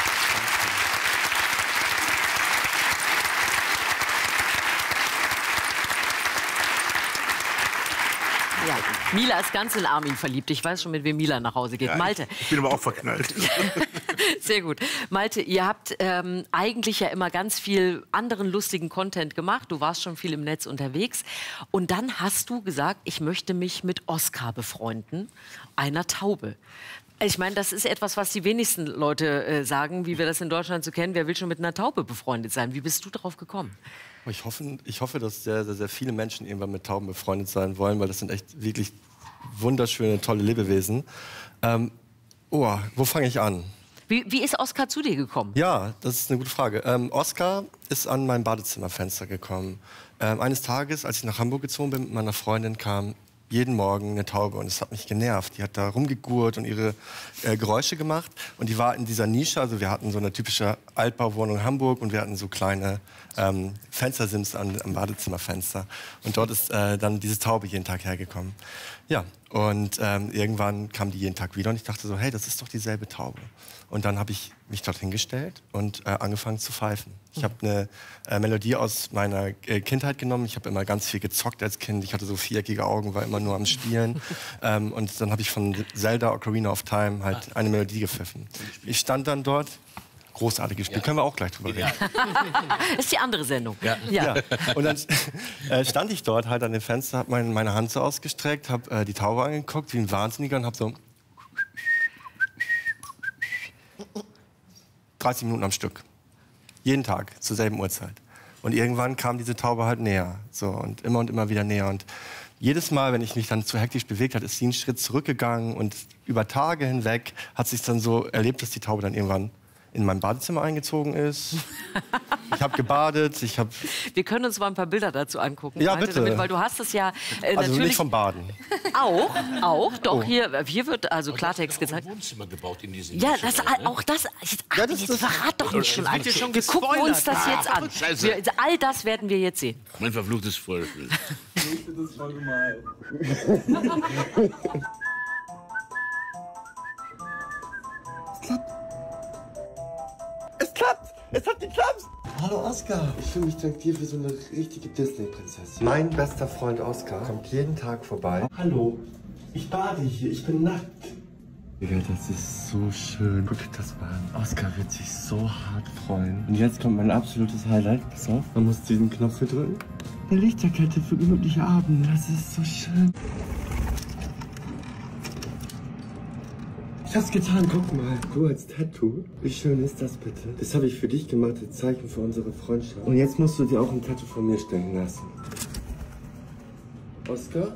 Ja, Mila ist ganz in Armin verliebt. Ich weiß schon, mit wem Mila nach Hause geht. Ja, Malte. Ich, ich bin aber auch verknallt. Sehr gut. Malte, ihr habt ähm, eigentlich ja immer ganz viel anderen lustigen Content gemacht. Du warst schon viel im Netz unterwegs. Und dann hast du gesagt, ich möchte mich mit Oskar befreunden, einer Taube. Ich meine, das ist etwas, was die wenigsten Leute äh, sagen, wie wir das in Deutschland so kennen. Wer will schon mit einer Taube befreundet sein? Wie bist du darauf gekommen? Ich hoffe, ich hoffe, dass sehr, sehr, sehr viele Menschen irgendwann mit Tauben befreundet sein wollen, weil das sind echt wirklich wunderschöne, tolle Lebewesen. Ähm, oh, wo fange ich an? Wie, wie ist Oskar zu dir gekommen? Ja, das ist eine gute Frage. Ähm, Oskar ist an mein Badezimmerfenster gekommen. Ähm, eines Tages, als ich nach Hamburg gezogen bin mit meiner Freundin, kam jeden Morgen eine Taube und es hat mich genervt. Die hat da rumgegurrt und ihre äh, Geräusche gemacht und die war in dieser Nische, also wir hatten so eine typische Altbauwohnung in Hamburg und wir hatten so kleine ähm, Fenstersims an, am Badezimmerfenster und dort ist äh, dann diese Taube jeden Tag hergekommen. Ja, und ähm, irgendwann kam die jeden Tag wieder und ich dachte so, hey, das ist doch dieselbe Taube. Und dann habe ich mich dort hingestellt und äh, angefangen zu pfeifen. Ich habe eine äh, Melodie aus meiner äh, Kindheit genommen. Ich habe immer ganz viel gezockt als Kind. Ich hatte so viereckige Augen, war immer nur am Spielen. ähm, und dann habe ich von Zelda Ocarina of Time halt eine Melodie gepfiffen. Ich stand dann dort. Großartiges Spiel. Ja. Können wir auch gleich drüber reden. Das ist die andere Sendung. Ja. Ja. Ja. Und dann äh, stand ich dort halt an dem Fenster, habe mein, meine Hand so ausgestreckt, habe äh, die Taube angeguckt wie ein Wahnsinniger und habe so dreißig Minuten am Stück. Jeden Tag, zur selben Uhrzeit. Und irgendwann kam diese Taube halt näher. So, und immer und immer wieder näher. Und jedes Mal, wenn ich mich dann zu hektisch bewegt habe, ist sie einen Schritt zurückgegangen. Und über Tage hinweg hat sich dann so erlebt, dass die Taube dann irgendwann in mein Badezimmer eingezogen ist. Ich habe gebadet, ich habe... Wir können uns mal ein paar Bilder dazu angucken. Ja, bitte. Damit, weil du hast es ja äh, also natürlich... nicht vom Baden. Auch, auch. Doch, oh. hier, hier wird also Klartext gezeigt. Ein Wohnzimmer gebaut in diesen Ja, das, auch das... Jetzt, ach, ja, das, jetzt das, verrat doch nicht schon alles. Wir gucken uns das jetzt an. Scheiße. Wir, all das werden wir jetzt sehen. Mein verfluchtes Volk. Ich finde das voll gemein. Es klappt! Es hat geklappt! Hallo Oskar! Ich fühle mich traktiert wie so eine richtige Disney-Prinzessin. Mein bester Freund Oskar kommt jeden Tag vorbei. Hallo, ich bade hier, ich bin nackt. Das ist so schön. Guck dir das mal an. Oskar wird sich so hart freuen. Und jetzt kommt mein absolutes Highlight. Pass auf, man muss diesen Knopf hier drücken. Eine Lichterkette für gemütliche Abende. Das ist so schön. Ich hab's getan, guck mal. Du als Tattoo. Wie schön ist das bitte? Das habe ich für dich gemacht, als Zeichen für unsere Freundschaft. Und jetzt musst du dir auch ein Tattoo von mir stechen lassen. Oskar?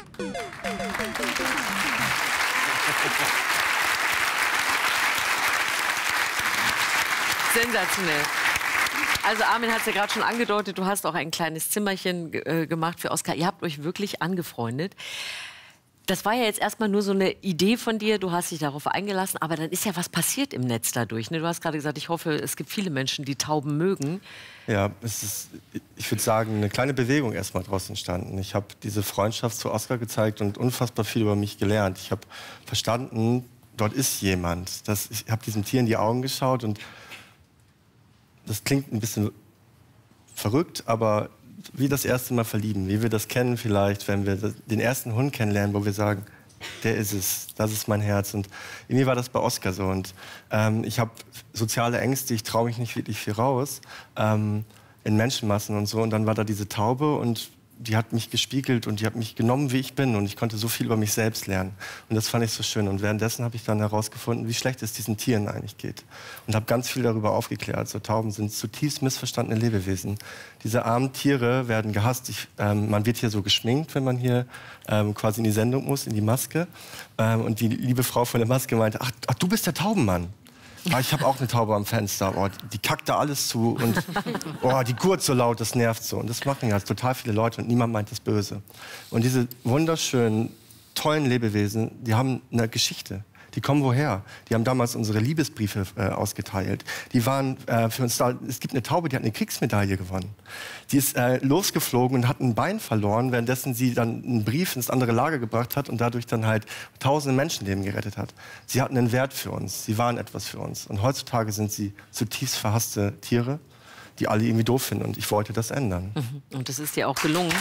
Sensationell. Also Armin hat es ja gerade schon angedeutet, du hast auch ein kleines Zimmerchen äh, gemacht für Oskar. Ihr habt euch wirklich angefreundet. Das war ja jetzt erstmal nur so eine Idee von dir, du hast dich darauf eingelassen, aber dann ist ja was passiert im Netz dadurch. Ne? Du hast gerade gesagt, ich hoffe, es gibt viele Menschen, die Tauben mögen. Ja, es ist, ich würde sagen, eine kleine Bewegung erstmal draus entstanden. Ich habe diese Freundschaft zu Oskar gezeigt und unfassbar viel über mich gelernt. Ich habe verstanden, dort ist jemand. Das, ich habe diesem Tier in die Augen geschaut und das klingt ein bisschen verrückt, aber wie das erste Mal verlieben, wie wir das kennen vielleicht, wenn wir den ersten Hund kennenlernen, wo wir sagen, der ist es, das ist mein Herz. Und irgendwie war das bei Oskar so. Und ähm, ich habe soziale Ängste, ich traue mich nicht wirklich viel raus ähm, in Menschenmassen und so. Und dann war da diese Taube und die hat mich gespiegelt und die hat mich genommen, wie ich bin. Und ich konnte so viel über mich selbst lernen. Und das fand ich so schön. Und währenddessen habe ich dann herausgefunden, wie schlecht es diesen Tieren eigentlich geht. Und habe ganz viel darüber aufgeklärt. So, Tauben sind zutiefst missverstandene Lebewesen. Diese armen Tiere werden gehasst. Ich, ähm, man wird hier so geschminkt, wenn man hier ähm, quasi in die Sendung muss, in die Maske. Ähm, und die liebe Frau von der Maske meinte, ach, ach du bist der Taubenmann. Ah, ich habe auch eine Taube am Fenster. Oh, die kackt da alles zu und oh, die gurt so laut, das nervt so. Und das machen ja total viele Leute und niemand meint das böse. Und diese wunderschönen, tollen Lebewesen, die haben eine Geschichte. Die kommen woher? Die haben damals unsere Liebesbriefe äh, ausgeteilt. Die waren äh, für uns da. Es gibt eine Taube, die hat eine Kriegsmedaille gewonnen. Die ist äh, losgeflogen und hat ein Bein verloren, währenddessen sie dann einen Brief ins andere Lager gebracht hat und dadurch dann halt tausende Menschenleben gerettet hat. Sie hatten einen Wert für uns. Sie waren etwas für uns. Und heutzutage sind sie zutiefst verhasste Tiere, die alle irgendwie doof finden. Und ich wollte das ändern. Mhm. Und das ist dir auch gelungen.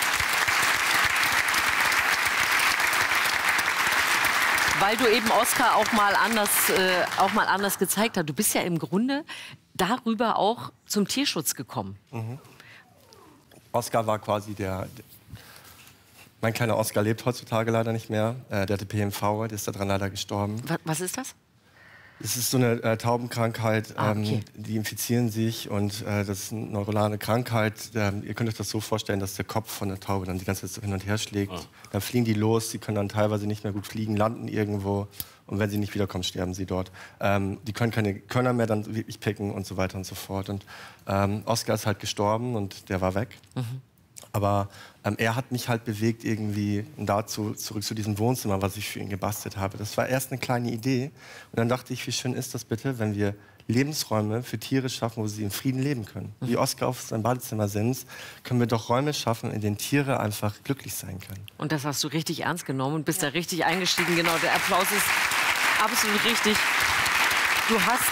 Weil du eben Oskar auch mal anders, äh, auch mal anders gezeigt hast. Du bist ja im Grunde darüber auch zum Tierschutz gekommen. Mhm. Oskar war quasi der, der... Mein kleiner Oskar lebt heutzutage leider nicht mehr. Äh, der hatte P M V, der ist daran leider gestorben. Was, was ist das? Es ist so eine äh, Taubenkrankheit, Ah, okay. ähm, die infizieren sich und äh, das ist eine neurale Krankheit. Ähm, ihr könnt euch das so vorstellen, dass der Kopf von der Taube dann die ganze Zeit so hin und her schlägt. Ah. Dann fliegen die los, sie können dann teilweise nicht mehr gut fliegen, landen irgendwo und wenn sie nicht wiederkommen, sterben sie dort. Ähm, die können keine Körner mehr dann wirklich picken und so weiter und so fort. Und ähm, Oskar ist halt gestorben und der war weg. Mhm. Aber ähm, er hat mich halt bewegt irgendwie dazu, zurück zu diesem Wohnzimmer, was ich für ihn gebastelt habe. Das war erst eine kleine Idee. Und dann dachte ich, wie schön ist das bitte, wenn wir Lebensräume für Tiere schaffen, wo sie in Frieden leben können. Mhm. Wie Oskar auf seinem Badezimmer sitzt, können wir doch Räume schaffen, in denen Tiere einfach glücklich sein können. Und das hast du richtig ernst genommen und bist da richtig eingestiegen. Genau, der Applaus ist absolut richtig. Du hast...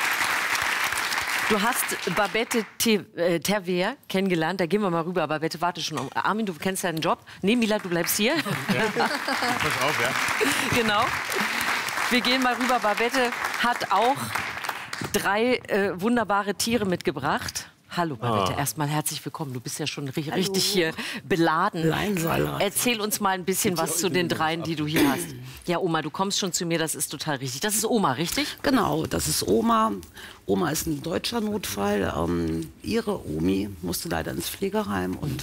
Du hast Babette Terver kennengelernt. Da gehen wir mal rüber. Babette, warte schon. Armin, du kennst deinen Job. Nee, Mila, du bleibst hier. Ja. Pass auf, ja. Genau. Wir gehen mal rüber. Babette hat auch drei äh, wunderbare Tiere mitgebracht. Hallo Babette, Ah. erstmal herzlich willkommen. Du bist ja schon ri- richtig hier beladen. Leinsalat. Erzähl uns mal ein bisschen was zu den dreien, die du hier hast. Ja, Oma, du kommst schon zu mir, das ist total richtig. Das ist Oma, richtig? Genau, das ist Oma. Oma ist ein deutscher Notfall. Ähm, ihre Omi musste leider ins Pflegeheim und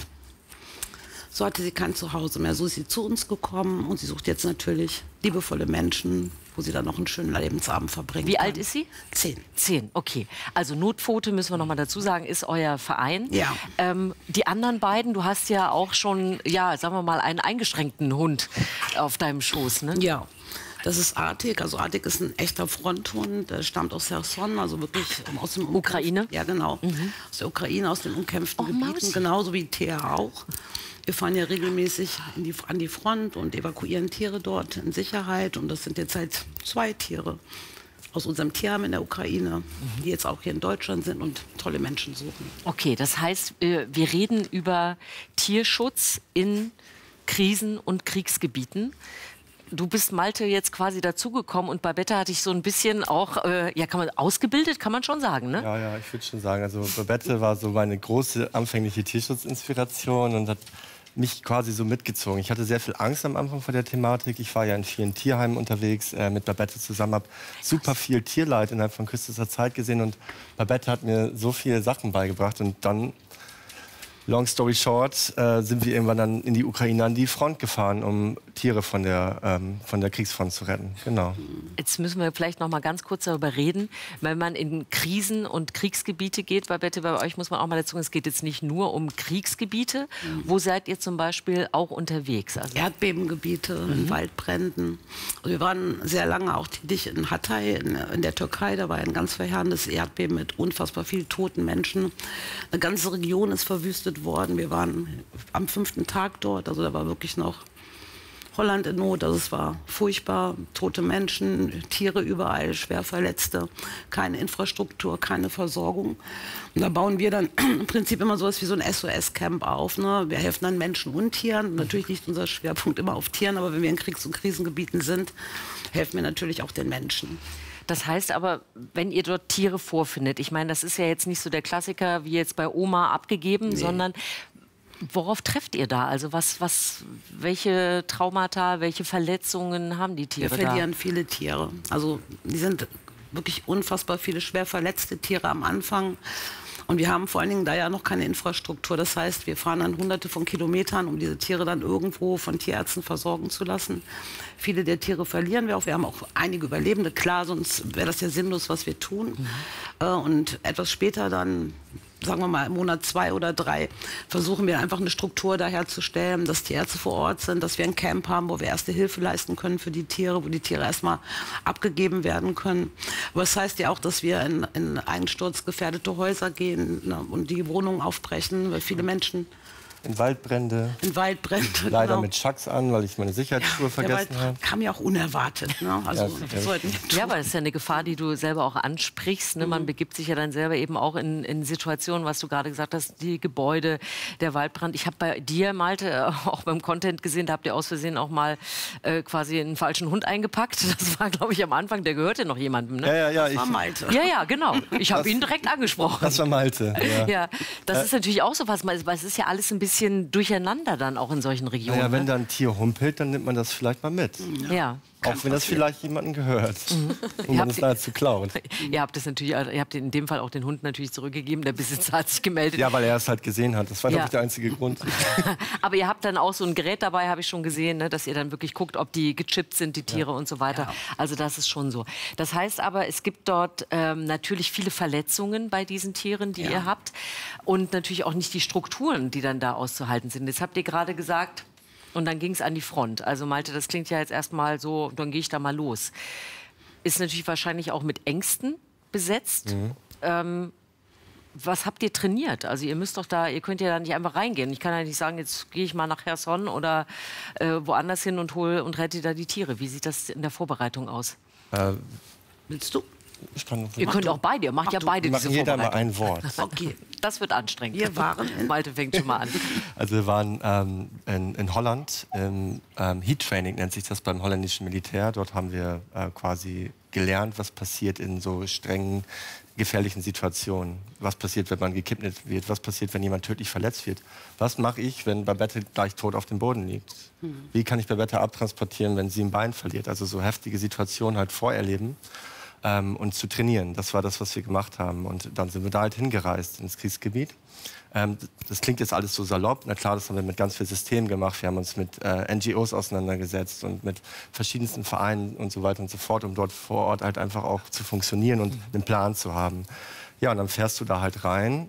so hatte sie kein Zuhause mehr. So ist sie zu uns gekommen und sie sucht jetzt natürlich liebevolle Menschen, wo sie dann noch einen schönen Lebensabend verbringen Wie kann. alt ist sie? Zehn. Zehn, okay. Also Notpfote, müssen wir noch mal dazu sagen, ist euer Verein. Ja. Ähm, die anderen beiden, du hast ja auch schon, ja, sagen wir mal, einen eingeschränkten Hund auf deinem Schoß, ne? Ja. Das ist Artik. Also Artik ist ein echter Fronthund. Der stammt aus Cherson, also wirklich aus dem Ukraine. Ja, genau. Mhm. Aus der Ukraine, aus den umkämpften Oh, Gebieten, Mausi. genauso wie Thea auch. Wir fahren ja regelmäßig in die, an die Front und evakuieren Tiere dort in Sicherheit. Und das sind jetzt halt zwei Tiere aus unserem Tierheim in der Ukraine, die jetzt auch hier in Deutschland sind und tolle Menschen suchen. Okay, das heißt, äh, wir reden über Tierschutz in Krisen- und Kriegsgebieten. Du bist, Malte, jetzt quasi dazugekommen und Babette hat dich so ein bisschen auch, äh, ja, kann man ausgebildet, kann man schon sagen, ne? Ja, ja, ich würde schon sagen. Also Babette war so meine große anfängliche Tierschutzinspiration und hat mich quasi so mitgezogen. Ich hatte sehr viel Angst am Anfang vor der Thematik. Ich war ja in vielen Tierheimen unterwegs äh, mit Babette zusammen, habe super viel Tierleid innerhalb von kürzester Zeit gesehen und Babette hat mir so viele Sachen beigebracht und dann, long story short, äh, sind wir irgendwann dann in die Ukraine an die Front gefahren, um Tiere von der, ähm, von der Kriegsfront zu retten. Genau. Jetzt müssen wir vielleicht noch mal ganz kurz darüber reden, wenn man in Krisen- und Kriegsgebiete geht. Babette, bei euch muss man auch mal dazu sagen, es geht jetzt nicht nur um Kriegsgebiete. Mhm. Wo seid ihr zum Beispiel auch unterwegs? Also Erdbebengebiete, Mhm. in Waldbränden. Also wir waren sehr lange auch tätig in Hatay, in, in der Türkei. Da war ein ganz verheerendes Erdbeben mit unfassbar vielen toten Menschen. Eine ganze Region ist verwüstet worden. Wir waren am fünften Tag dort. Also da war wirklich noch Holland in Not. Also es war furchtbar. Tote Menschen, Tiere überall, Schwerverletzte, keine Infrastruktur, keine Versorgung. Und da bauen wir dann im Prinzip immer sowas wie so ein S O S-Camp auf. Ne? Wir helfen dann Menschen und Tieren. Natürlich liegt unser Schwerpunkt immer auf Tieren, aber wenn wir in Kriegs- und Krisengebieten sind, helfen wir natürlich auch den Menschen. Das heißt aber, wenn ihr dort Tiere vorfindet, ich meine, das ist ja jetzt nicht so der Klassiker wie jetzt bei Oma abgegeben, Nee. sondern Worauf trefft ihr da? Also was, was, welche Traumata, welche Verletzungen haben die Tiere da? Wir verlieren viele Tiere. Also die sind wirklich unfassbar viele schwer verletzte Tiere am Anfang. Und wir haben vor allen Dingen da ja noch keine Infrastruktur. Das heißt, wir fahren dann hunderte von Kilometern, um diese Tiere dann irgendwo von Tierärzten versorgen zu lassen. Viele der Tiere verlieren wir auch. Wir haben auch einige Überlebende. Klar, sonst wäre das ja sinnlos, was wir tun. Mhm. Und etwas später dann, sagen wir mal im Monat zwei oder drei, versuchen wir einfach eine Struktur da herzustellen, dass die Ärzte vor Ort sind, dass wir ein Camp haben, wo wir erste Hilfe leisten können für die Tiere, wo die Tiere erstmal abgegeben werden können. Aber das heißt ja auch, dass wir in, in einsturzgefährdete Häuser gehen, ne, und die Wohnungen aufbrechen, weil viele Menschen... In Waldbrände. In Waldbrände, Leider genau. mit Schacks an, weil ich meine Sicherheitsschuhe ja, vergessen habe. Kam ja auch unerwartet. Ne? Also, ja, sollten ja, aber das ist ja eine Gefahr, die du selber auch ansprichst. Ne? Man Mhm. begibt sich ja dann selber eben auch in, in Situationen, was du gerade gesagt hast, die Gebäude, der Waldbrand. Ich habe bei dir, Malte, auch beim Content gesehen, da habt ihr aus Versehen auch mal äh, quasi einen falschen Hund eingepackt. Das war, glaube ich, am Anfang, der gehörte noch jemandem. Ne? Ja, ja, ja. Das war ich, Malte. Ja, ja, genau. Ich habe Das- ihn direkt angesprochen. Das war Malte. Ja. Ja, das Äh, ist natürlich auch so was, weil es ist ja alles ein bisschen durcheinander dann auch in solchen Regionen. Naja, wenn ne? da ein Tier humpelt, dann nimmt man das vielleicht mal mit. Ja. Auch wenn das vielleicht jemandem gehört. Mhm. Und Ihr man habt es die- dazu klaut. Ihr habt es natürlich, ihr habt in dem Fall auch den Hund natürlich zurückgegeben. Der Besitzer hat sich gemeldet. Ja, weil er es halt gesehen hat. Das war, Ja. glaube ich, der einzige Grund. Aber ihr habt dann auch so ein Gerät dabei, habe ich schon gesehen, ne, dass ihr dann wirklich guckt, ob die gechippt sind, die Tiere und so weiter. Also das ist schon so. Das heißt aber, es gibt dort ähm, natürlich viele Verletzungen bei diesen Tieren, die Ja. ihr habt. Und natürlich auch nicht die Strukturen, die dann da auszuhalten sind. Jetzt habt ihr gerade gesagt, und dann ging es an die Front. Also Malte, das klingt ja jetzt erstmal so, dann gehe ich da mal los. Ist natürlich wahrscheinlich auch mit Ängsten besetzt. Mhm. Ähm, was habt ihr trainiert? Also ihr müsst doch da, ihr könnt ja da nicht einfach reingehen. Ich kann ja nicht sagen, jetzt gehe ich mal nach Cherson oder äh, woanders hin und hol und rette da die Tiere. Wie sieht das in der Vorbereitung aus? Äh, Willst du? ich kann Ihr könnt auch beide, ihr macht ja beide Wir machen diese jeder mal Vorbereitung. ein Wort. Okay. Das wird anstrengend. Wir waren in- Malte fängt schon mal an. Also wir waren ähm, in, in Holland, im ähm, Heat Training nennt sich das beim holländischen Militär. Dort haben wir äh, quasi gelernt, was passiert in so strengen, gefährlichen Situationen. Was passiert, wenn man gekidnappt wird? Was passiert, wenn jemand tödlich verletzt wird? Was mache ich, wenn Babette gleich tot auf dem Boden liegt? Wie kann ich Babette abtransportieren, wenn sie ein Bein verliert? Also so heftige Situationen halt vorerleben. Ähm, und zu trainieren. Das war das, was wir gemacht haben. Und dann sind wir da halt hingereist ins Kriegsgebiet. Ähm, das klingt jetzt alles so salopp. Na klar, das haben wir mit ganz vielen Systemen gemacht. Wir haben uns mit äh, N G Os auseinandergesetzt und mit verschiedensten Vereinen und so weiter und so fort, um dort vor Ort halt einfach auch zu funktionieren und einen Plan zu haben. Ja, und dann fährst du da halt rein.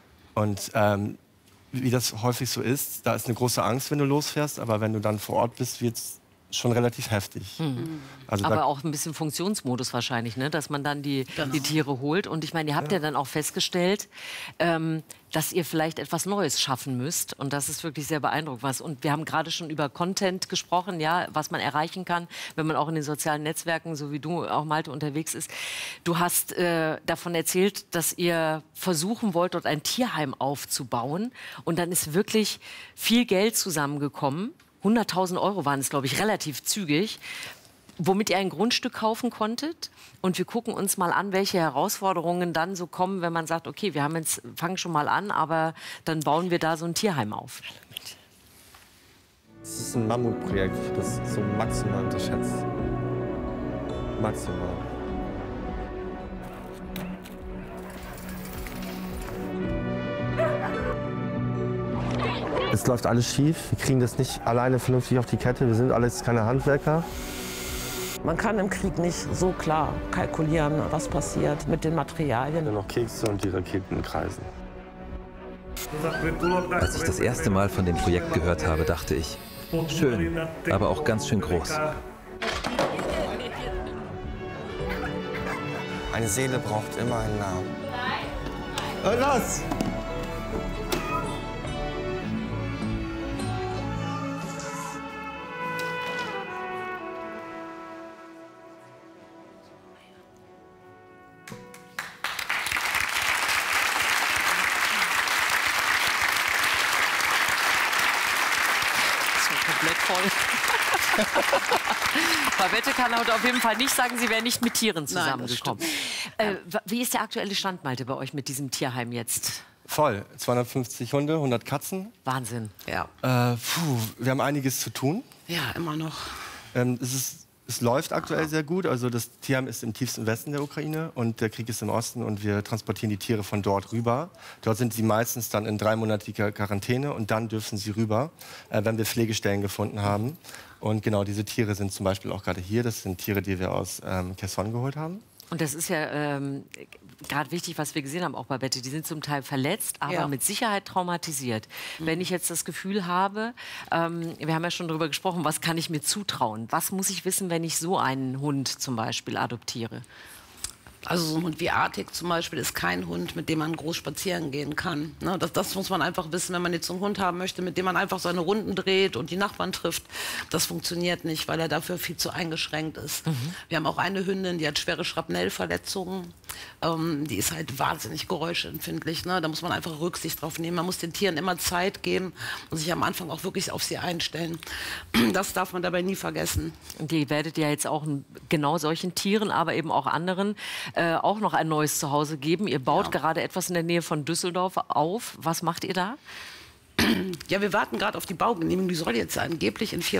Und ähm, wie das häufig so ist, da ist eine große Angst, wenn du losfährst. Aber wenn du dann vor Ort bist, wird es schon relativ heftig. Mhm. Also Aber da- auch ein bisschen Funktionsmodus wahrscheinlich, ne? Dass man dann die, Genau. die Tiere holt. Und ich meine, ihr habt ja, dann auch festgestellt, ähm, dass ihr vielleicht etwas Neues schaffen müsst. Und das ist wirklich sehr beeindruckend. Was. Und wir haben gerade schon über Content gesprochen, ja, was man erreichen kann, wenn man auch in den sozialen Netzwerken, so wie du auch, Malte, unterwegs ist. Du hast äh, davon erzählt, dass ihr versuchen wollt, dort ein Tierheim aufzubauen. Und dann ist wirklich viel Geld zusammengekommen. hunderttausend Euro waren es, glaube ich, relativ zügig, womit ihr ein Grundstück kaufen konntet. Und wir gucken uns mal an, welche Herausforderungen dann so kommen, wenn man sagt, okay, wir haben jetzt, fangen schon mal an, aber dann bauen wir da so ein Tierheim auf. Es ist ein Mammutprojekt, das so maximal unterschätzt. Maximal. Es läuft alles schief. Wir kriegen das nicht alleine vernünftig auf die Kette. Wir sind alles keine Handwerker. Man kann im Krieg nicht so klar kalkulieren, was passiert mit den Materialien. Nur noch Kekse und die Raketen kreisen. Als ich das erste Mal von dem Projekt gehört habe, dachte ich, schön, aber auch ganz schön groß. Eine Seele braucht immer einen Namen. Äh, los! Komplett voll. Babette kann heute auf jeden Fall nicht sagen, sie wäre nicht mit Tieren Nein, das zusammengekommen. Äh, wie ist der aktuelle Stand, Malte, bei euch mit diesem Tierheim jetzt? Voll. zweihundertfünfzig Hunde, hundert Katzen. Wahnsinn. Ja. Äh, puh, wir haben einiges zu tun. Ja, immer noch. Ähm, es, ist, es läuft aktuell sehr gut. Also das Tierheim ist im tiefsten Westen der Ukraine und der Krieg ist im Osten und wir transportieren die Tiere von dort rüber. Dort sind sie meistens dann in dreimonatiger Quarantäne und dann dürfen sie rüber, äh, wenn wir Pflegestellen gefunden haben. Und genau diese Tiere sind zum Beispiel auch gerade hier. Das sind Tiere, die wir aus ähm, Kherson geholt haben. Und das ist ja ähm, gerade wichtig, was wir gesehen haben, auch bei Betty. Die sind zum Teil verletzt, aber Ja. mit Sicherheit traumatisiert. Mhm. Wenn ich jetzt das Gefühl habe, ähm, wir haben ja schon darüber gesprochen, was kann ich mir zutrauen? Was muss ich wissen, wenn ich so einen Hund zum Beispiel adoptiere? Also so ein Hund wie Arctic zum Beispiel ist kein Hund, mit dem man groß spazieren gehen kann. Ne, das, das muss man einfach wissen, wenn man jetzt so einen Hund haben möchte, mit dem man einfach seine Runden dreht und die Nachbarn trifft. Das funktioniert nicht, weil er dafür viel zu eingeschränkt ist. Mhm. Wir haben auch eine Hündin, die hat schwere Schrapnellverletzungen. Ähm, die ist halt wahnsinnig geräuschempfindlich. Ne? Da muss man einfach Rücksicht drauf nehmen. Man muss den Tieren immer Zeit geben und sich am Anfang auch wirklich auf sie einstellen. Das darf man dabei nie vergessen. Und ihr werdet ja jetzt auch genau solchen Tieren, aber eben auch anderen, Äh, auch noch ein neues Zuhause geben. Ihr baut ja. gerade etwas in der Nähe von Düsseldorf auf. Was macht ihr da? Ja, wir warten gerade auf die Baugenehmigung. Die soll jetzt angeblich in vier